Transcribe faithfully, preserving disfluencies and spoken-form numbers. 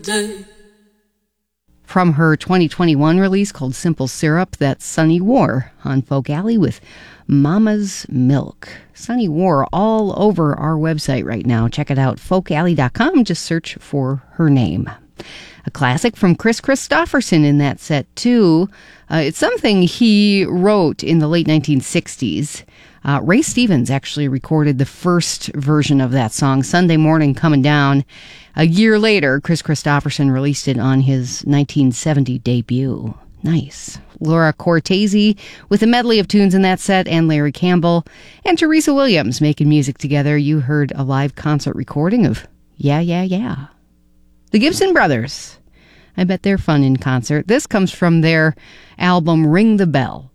From her twenty twenty-one release called Simple Syrup, that's Sunny War on Folk Alley with Mama's Milk. Sunny War all over our website right now. Check it out, folk alley dot com. Just search for her name. A classic from Chris Christopherson in that set, too. Uh, it's something he wrote in the late nineteen sixties. Uh, Ray Stevens actually recorded the first version of that song, Sunday Morning Coming Down. A year later, Chris Christopherson released it on his nineteen seventy debut. Nice. Laura Cortese with a medley of tunes in that set, and Larry Campbell and Teresa Williams making music together. You heard a live concert recording of Yeah, Yeah, Yeah. The Gibson Brothers. I bet they're fun in concert. This comes from their album Ring the Bell.